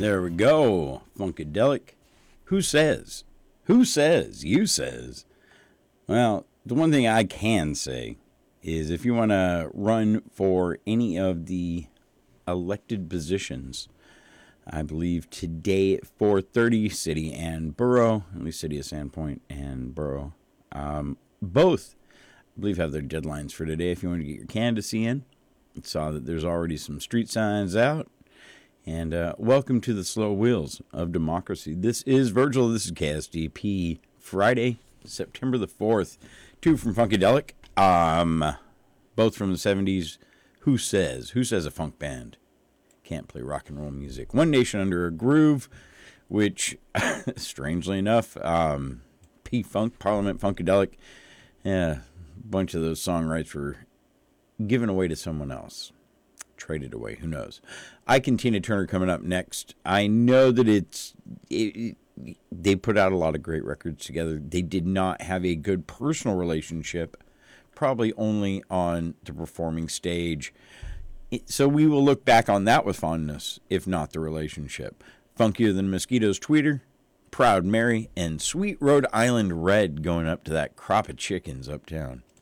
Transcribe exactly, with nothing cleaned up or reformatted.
There we go. Funkadelic. Who says? Who says? You says. Well, the one thing I can say is if you want to run for any of the elected positions, I believe today at four thirty, City and Borough, at least City of Sandpoint and Borough, um, both, I believe, have their deadlines for today. If you want to get your candidacy in, I saw that there's already some street signs out. And uh, welcome to the slow wheels of democracy. This is Virgil. This is K S D P. Friday, September the fourth. Two from Funkadelic. Um, both from the seventies. Who says? Who says a funk band can't play rock and roll music? One Nation Under a Groove, which, strangely enough, um, P-Funk, Parliament Funkadelic, yeah, a bunch of those songwrites were given away to someone else. Traded away, who knows. Ike and Tina Turner coming up next. I know that it's it, it, they put out a lot of great records together. They did not have a good personal relationship, probably only on the performing stage. It, so we will look back on that with fondness, if not the relationship. Funkier Than Mosquitoes Tweeter, Proud Mary, and Sweet Rhode Island Red going up to that crop of chickens uptown.